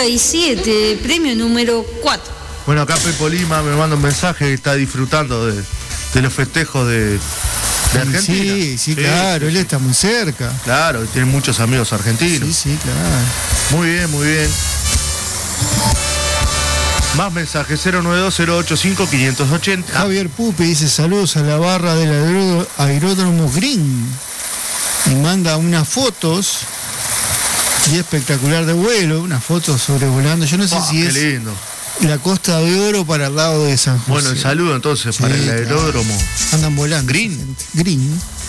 37, premio número 4. Bueno, acá Pepo Lima me manda un mensaje que está disfrutando de los festejos de Argentina. Sí, claro, él está muy cerca. Claro, tiene muchos amigos argentinos. Sí, claro. Muy bien, muy bien. Más mensajes, 092-085-580. Javier Pupi dice saludos a la barra del aeródromo Green. Y manda unas fotos y espectacular de vuelo, unas fotos sobrevolando. Yo no sé si es lindo. La Costa de Oro para el lado de San José. Bueno, el saludo entonces para el aeródromo. Andan volando. Green. Green.